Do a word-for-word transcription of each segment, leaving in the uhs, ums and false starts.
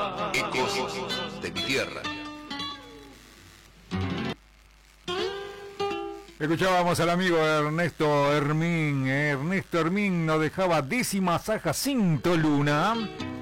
Ecos de mi tierra. Escuchábamos al amigo Ernesto Hermín. Ernesto Hermín nos dejaba décima saja Cinto Luna.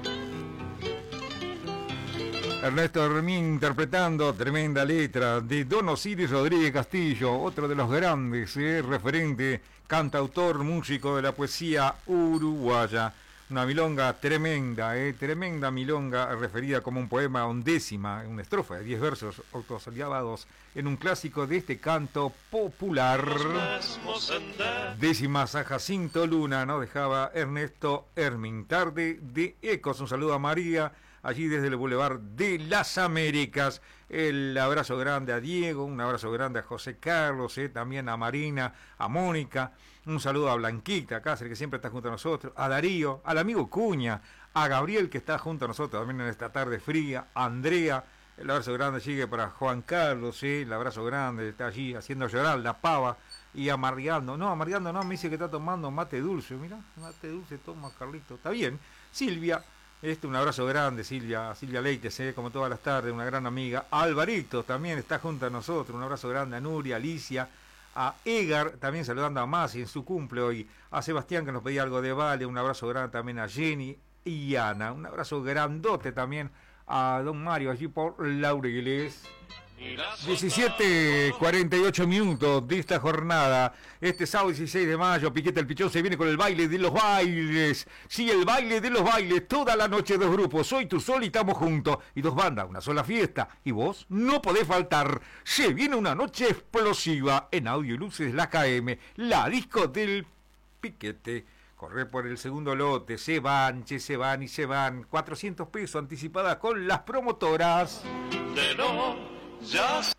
Ernesto Hermín interpretando tremenda letra de Don Osiris Rodríguez Castillo, otro de los grandes, eh, referente, cantautor, músico de la poesía uruguaya. Una milonga tremenda, eh, tremenda milonga referida como un poema undécima, una estrofa de diez versos autosoliados en un clásico de este canto popular. Décima saja Cinto Luna nos dejaba Ernesto Hermín. Tarde de Ecos, un saludo a María, allí desde el Boulevard de las Américas. El abrazo grande a Diego, un abrazo grande a José Carlos, eh, también a Marina, a Mónica, un saludo a Blanquita Cáceres, que siempre está junto a nosotros, a Darío, al amigo Cuña, a Gabriel, que está junto a nosotros también en esta tarde fría, a Andrea, el abrazo grande sigue para Juan Carlos, eh, el abrazo grande, está allí haciendo llorar la pava, y a Mariando, no, a Mariando no, me dice que está tomando mate dulce, mira, mate dulce toma Carlito, está bien. Silvia, este, un abrazo grande, Silvia, Silvia Leites, eh, como todas las tardes, una gran amiga. A Alvarito también está junto a nosotros, un abrazo grande a Nuria, a Alicia, a Egar, también saludando a Masi en su cumple hoy, a Sebastián que nos pedía algo de Vale, un abrazo grande también a Jenny y Ana, un abrazo grandote también a don Mario allí por Laureles. diecisiete cuarenta y ocho minutos de esta jornada, este sábado dieciséis de mayo, Piquete el Pichón se viene con el baile de los bailes, sí, el baile de los bailes, toda la noche dos grupos, Soy Tu Sol y estamos juntos, y dos bandas, una sola fiesta, y vos no podés faltar, se viene una noche explosiva en Audio y Luces La K M, la disco del Piquete. Corre por el segundo lote, se van, che, se van y se van, cuatrocientos pesos anticipada con las promotoras. De no, ya